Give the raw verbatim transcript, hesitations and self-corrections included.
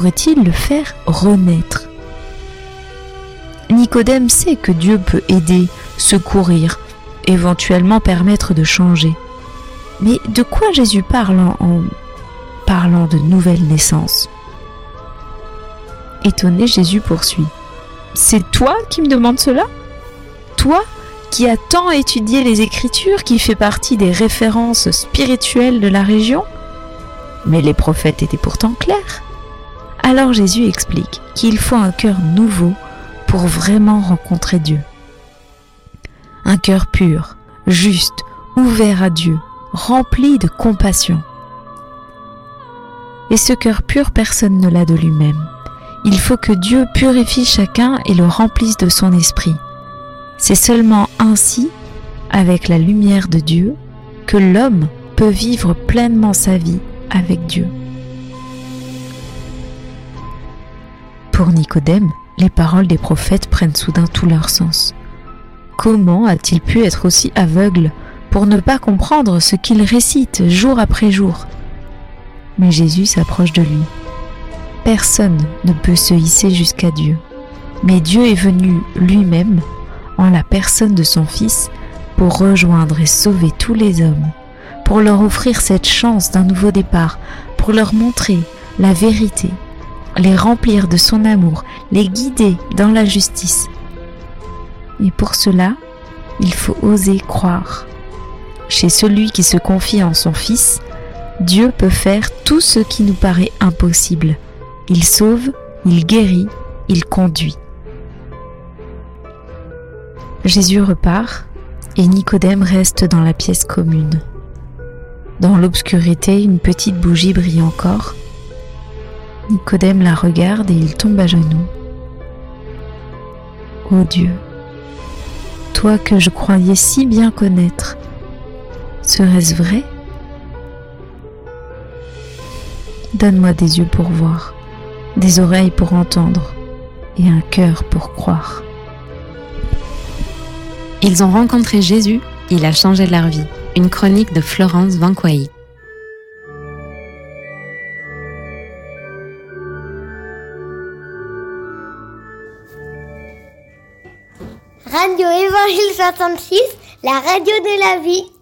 pourrait-il le faire renaître ? Nicodème sait que Dieu peut aider, secourir, éventuellement permettre de changer. Mais de quoi Jésus parle en, en parlant de nouvelle naissance ? Étonné, Jésus poursuit. « C'est toi qui me demandes cela ? Toi qui as tant étudié les Écritures, qui fait partie des références spirituelles de la région ? Mais les prophètes étaient pourtant clairs. » Alors Jésus explique qu'il faut un cœur nouveau pour vraiment rencontrer Dieu. Un cœur pur, juste, ouvert à Dieu, rempli de compassion. Et ce cœur pur, personne ne l'a de lui-même. Il faut que Dieu purifie chacun et le remplisse de son esprit. C'est seulement ainsi, avec la lumière de Dieu, que l'homme peut vivre pleinement sa vie avec Dieu. Pour Nicodème, les paroles des prophètes prennent soudain tout leur sens. Comment a-t-il pu être aussi aveugle pour ne pas comprendre ce qu'il récite jour après jour ? Mais Jésus s'approche de lui. Personne ne peut se hisser jusqu'à Dieu, mais Dieu est venu lui-même, en la personne de son Fils, pour rejoindre et sauver tous les hommes, pour leur offrir cette chance d'un nouveau départ, pour leur montrer la vérité, les remplir de son amour, les guider dans la justice. Et pour cela, il faut oser croire. Chez celui qui se confie en son Fils, Dieu peut faire tout ce qui nous paraît impossible. Il sauve, il guérit, il conduit. Jésus repart et Nicodème reste dans la pièce commune. Dans l'obscurité, une petite bougie brille encore. Nicodème la regarde et il tombe à genoux. Ô Dieu, toi que je croyais si bien connaître, serait-ce vrai ? Donne-moi des yeux pour voir, des oreilles pour entendre et un cœur pour croire. Ils ont rencontré Jésus, il a changé leur vie. Une chronique de Florence Vanquailly. Radio Évangile soixante-six, la radio de la vie.